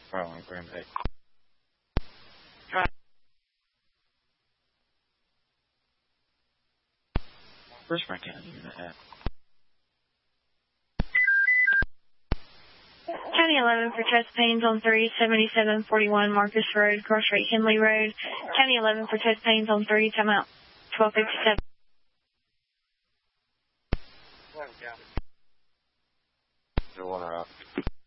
Well, I'm going to. Where's my county unit at? County 11 for chest pains on 37741 Marcus Road, cross rate Henley Road. County 11 for chest pains on 3, timeout 1257. The one out.